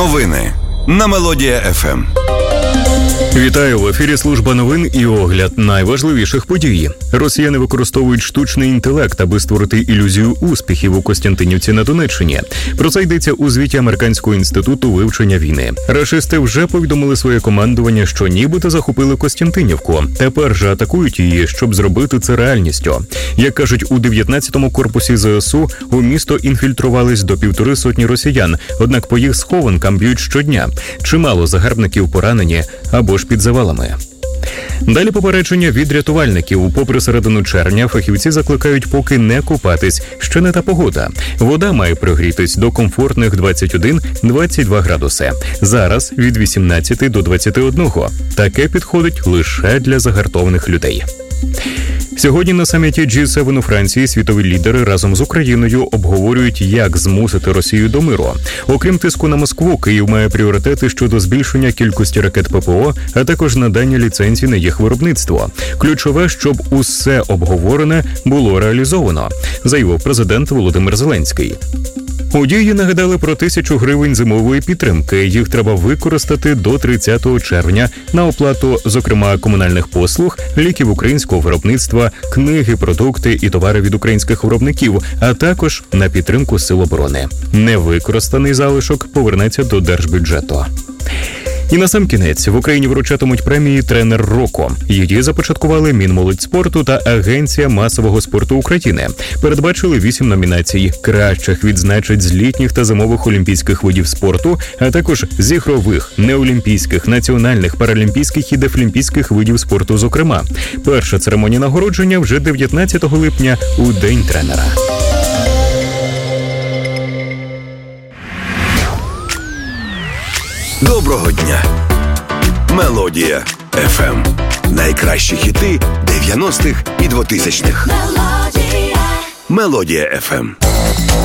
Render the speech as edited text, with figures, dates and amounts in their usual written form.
Новини на Мелодія ФМ. Вітаю, в ефірі служба новин і огляд найважливіших подій. Росіяни використовують штучний інтелект, аби створити ілюзію успіхів у Костянтинівці на Донеччині. Про це йдеться у звіті Американського інституту вивчення війни. Рашисти вже повідомили своє командування, що нібито захопили Костянтинівку. Тепер же атакують її, щоб зробити це реальністю. Як кажуть, у 19-му корпусі ЗСУ у місто інфільтрувались до 150 росіян, однак по їх схованкам б'ють щодня. Чимало загарбників поранені або ж під завалами. Далі попередження від рятувальників. Попри середину червня, фахівці закликають поки не купатись. Ще не та погода. Вода має прогрітись до комфортних 21-22 градуси. Зараз від 18 до 21. Таке підходить лише для загартованих людей. Сьогодні на саміті G7 у Франції світові лідери разом з Україною обговорюють, як змусити Росію до миру. Окрім тиску на Москву, Київ має пріоритети щодо збільшення кількості ракет ППО, а також надання ліцензій на їх виробництво. Ключове, щоб усе обговорене було реалізовано, заявив президент Володимир Зеленський. У Дії нагадали про 1000 гривень зимової підтримки. Їх треба використати до 30 червня на оплату, зокрема, комунальних послуг, ліків українського виробництва, книги, продукти і товари від українських виробників, а також на підтримку сил оборони. Невикористаний залишок повернеться до держбюджету. І насамкінець, в Україні вручатимуть премії «Тренер року». Її започаткували Мінмолодьспорту та Агенція масового спорту України. Передбачили 8 номінацій. Кращих відзначать з літніх та зимових олімпійських видів спорту, а також з ігрових, неолімпійських, національних, паралімпійських і дефлімпійських видів спорту, зокрема. Перша церемонія нагородження вже 19 липня у День тренера. Доброго дня! Мелодія ФМ. Найкращі хіти 90-х і 2000-х. Мелодія ФМ.